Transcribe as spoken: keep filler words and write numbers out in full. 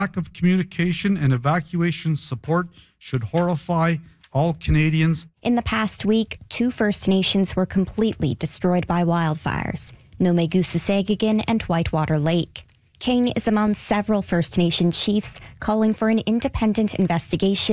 lack of communication and evacuation support should horrify all Canadians. In the past week, two First Nations were completely destroyed by wildfires, Nomegusasegagan and Whitewater Lake. Kane is among several First Nation chiefs calling for an independent investigation